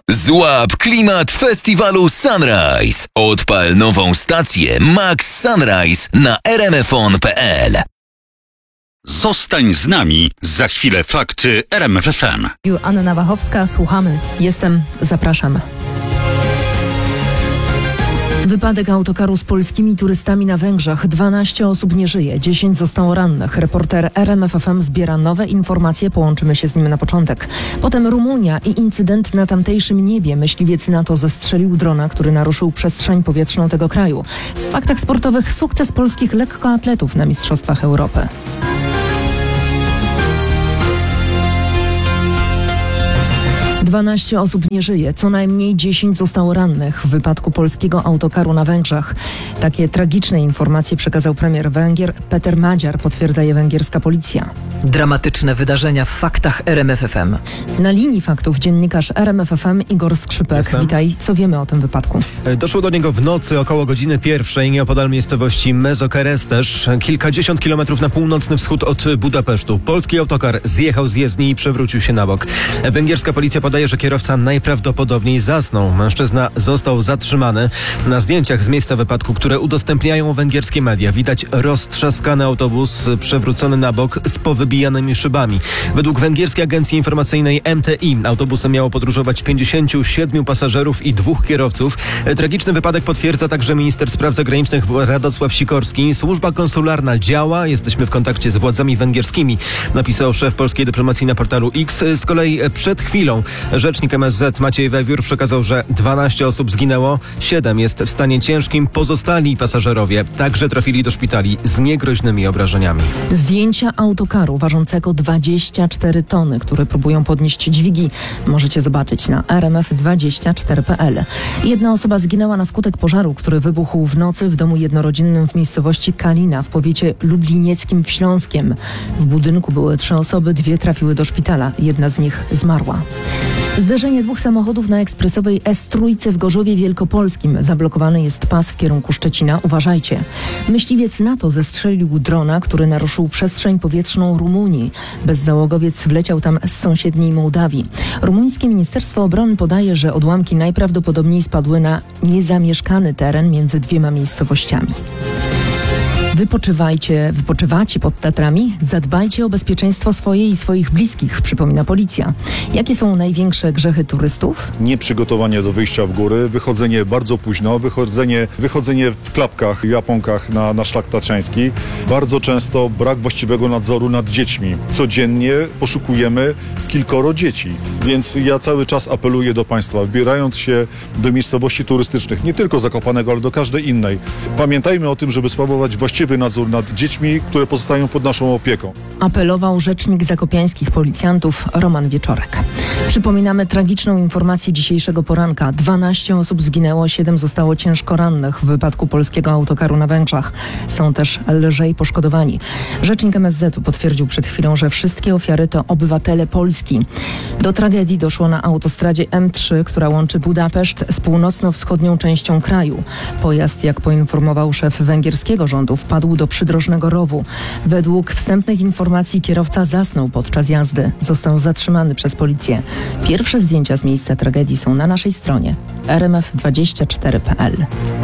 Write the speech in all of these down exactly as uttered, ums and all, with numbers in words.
Złap klimat festiwalu Sunrise. Odpal nową stację Max Sunrise na r m f on kropka p l. Zostań z nami. Za chwilę fakty R M F F M. Anna Wachowska, słuchamy. Jestem, zapraszam. Wypadek autokaru z polskimi turystami na Węgrzech. dwanaście osób nie żyje, dziesięć zostało rannych. Reporter R M F F M zbiera nowe informacje, połączymy się z nim na początek. Potem Rumunia i incydent na tamtejszym niebie. Myśliwiec NATO zestrzelił drona, który naruszył przestrzeń powietrzną tego kraju. W faktach sportowych sukces polskich lekkoatletów na Mistrzostwach Europy. dwanaście osób nie żyje, co najmniej dziesięć zostało rannych w wypadku polskiego autokaru na Węgrzech. Takie tragiczne informacje przekazał premier Węgier Peter Magyar, potwierdza je węgierska policja. Dramatyczne wydarzenia w faktach R M F F M. Na linii faktów dziennikarz R M F F M Igor Skrzypek. Jestem. Witaj, co wiemy o tym wypadku? Doszło do niego w nocy około godziny pierwszej nieopodal miejscowości Mezokeresztes, kilkadziesiąt kilometrów na północny wschód od Budapesztu. Polski autokar zjechał z jezdni i przewrócił się na bok. Węgierska policja podaje, że kierowca najprawdopodobniej zasnął. Mężczyzna został zatrzymany. Na zdjęciach z miejsca wypadku, które udostępniają węgierskie media, widać roztrzaskany autobus przewrócony na bok z powybijanymi szybami. Według węgierskiej agencji informacyjnej M T I autobusem miało podróżować pięćdziesięciu siedmiu pasażerów i dwóch kierowców. Tragiczny wypadek potwierdza także minister spraw zagranicznych Radosław Sikorski. Służba konsularna działa, jesteśmy w kontakcie z władzami węgierskimi, napisał szef polskiej dyplomacji na portalu X. Z kolei przed chwilą rzecznik M S Z Maciej Wewiór przekazał, że dwanaście osób zginęło, siedem jest w stanie ciężkim, pozostali pasażerowie także trafili do szpitali z niegroźnymi obrażeniami. Zdjęcia autokaru ważącego dwadzieścia cztery tony, które próbują podnieść dźwigi, możecie zobaczyć na r m f dwadzieścia cztery kropka p l. Jedna osoba zginęła na skutek pożaru, który wybuchł w nocy w domu jednorodzinnym w miejscowości Kalina w powiecie lublinieckim w Śląskiem. W budynku były trzy osoby, dwie trafiły do szpitala, jedna z nich zmarła. Zderzenie dwóch samochodów na ekspresowej S trzy w Gorzowie Wielkopolskim. Zablokowany jest pas w kierunku Szczecina. Uważajcie. Myśliwiec NATO zestrzelił drona, który naruszył przestrzeń powietrzną Rumunii. Bezzałogowiec wleciał tam z sąsiedniej Mołdawii. Rumuńskie Ministerstwo Obrony podaje, że odłamki najprawdopodobniej spadły na niezamieszkany teren między dwiema miejscowościami. Wypoczywajcie, wypoczywacie pod Tatrami? Zadbajcie o bezpieczeństwo swoje i swoich bliskich, przypomina policja. Jakie są największe grzechy turystów? Nieprzygotowanie do wyjścia w góry, wychodzenie bardzo późno, wychodzenie, wychodzenie w klapkach, japonkach na, na szlak tatrzański. Bardzo często brak właściwego nadzoru nad dziećmi. Codziennie poszukujemy kilkoro dzieci, więc ja cały czas apeluję do Państwa, wybierając się do miejscowości turystycznych, nie tylko Zakopanego, ale do każdej innej. Pamiętajmy o tym, żeby sprawować właściwy nadzór nad dziećmi, które pozostają pod naszą opieką. Apelował rzecznik zakopiańskich policjantów Roman Wieczorek. Przypominamy tragiczną informację dzisiejszego poranka. dwanaście osób zginęło, siedem zostało ciężko rannych w wypadku polskiego autokaru na Węgrzech. Są też lżej poszkodowani. Rzecznik M S Z-u potwierdził przed chwilą, że wszystkie ofiary to obywatele Polski. Do tragedii doszło na autostradzie M trzy, która łączy Budapeszt z północno-wschodnią częścią kraju. Pojazd, jak poinformował szef węgierskiego rządu, wpadł do przydrożnego rowu. Według wstępnych informacji kierowca zasnął podczas jazdy. Został zatrzymany przez policję. Pierwsze zdjęcia z miejsca tragedii są na naszej stronie r m f dwadzieścia cztery kropka p l.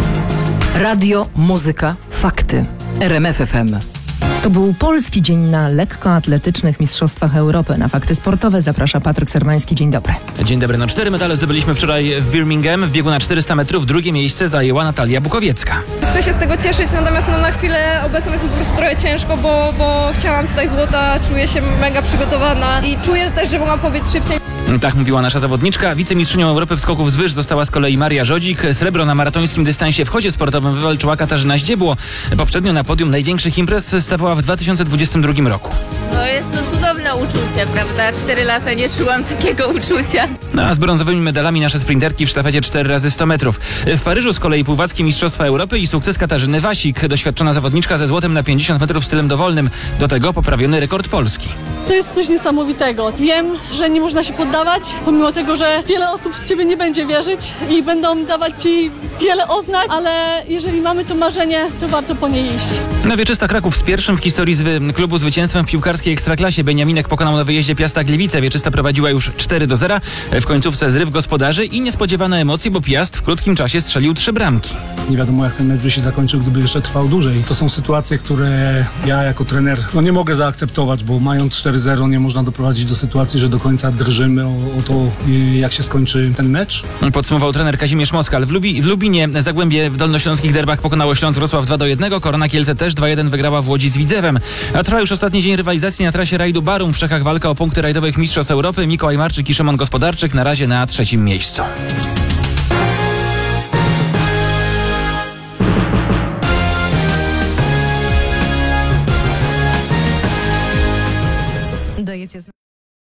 Radio, muzyka, fakty. R M F F M. To był polski dzień na lekkoatletycznych Mistrzostwach Europy. Na fakty sportowe zaprasza Patryk Serwański. Dzień dobry. Dzień dobry. No cztery medale zdobyliśmy wczoraj w Birmingham. W biegu na czterysta metrów drugie miejsce zajęła Natalia Bukowiecka. Chcę się z tego cieszyć, natomiast no, na chwilę obecną jest mi po prostu trochę ciężko, bo, bo chciałam tutaj złota, czuję się mega przygotowana i czuję też, że mogłam pobiec szybciej. Tak mówiła nasza zawodniczka. Wicemistrzynią Europy w skoków z wyż została z kolei Maria Żodzik. Srebro na maratońskim dystansie w chodzie sportowym wywalczyła Katarzyna Ździebło. Poprzednio na podium największych imprez stawała w dwa tysiące dwudziestym drugim roku. No jest to cudowne uczucie, prawda? Cztery lata nie czułam takiego uczucia. No, a z brązowymi medalami nasze sprinterki w sztafecie cztery razy sto metrów. W Paryżu z kolei pływackie Mistrzostwa Europy i sukces Katarzyny Wasik. Doświadczona zawodniczka ze złotem na pięćdziesiąt metrów stylem dowolnym. Do tego poprawiony rekord Polski. To jest coś niesamowitego. Wiem, że nie można się poddawać, pomimo tego, że wiele osób w ciebie nie będzie wierzyć i będą dawać ci wiele oznak, ale jeżeli mamy to marzenie, to warto po nie iść. No, Wieczysta Kraków z pierwszym w historii zwy klubu zwycięstwem w piłkarskiej ekstraklasie. Beniamina Kominek pokonał na wyjeździe Piasta Gliwice. Wieczysta prowadziła już cztery do zera. W końcówce zryw gospodarzy i niespodziewane emocje, bo Piast w krótkim czasie strzelił trzy bramki. Nie wiadomo, jak ten mecz by się zakończył, gdyby jeszcze trwał dłużej. To są sytuacje, które ja jako trener no nie mogę zaakceptować, bo mając cztery zero nie można doprowadzić do sytuacji, że do końca drżymy o, o to, jak się skończy ten mecz. Podsumował trener Kazimierz Moskal. W, Lubi, w Lubinie Zagłębie w dolnośląskich derbach pokonało Śląsk Wrocław dwa do jednego. Korona Kielce też dwa jeden wygrała w Łodzi z Widzewem. A trwa już ostatni dzień rywalizacji na trasie rajdu Barum. W Czechach walka o punkty rajdowych Mistrzostw Europy. Mikołaj Marczyk i Szymon Gospodarczyk na razie na trzecim miejscu.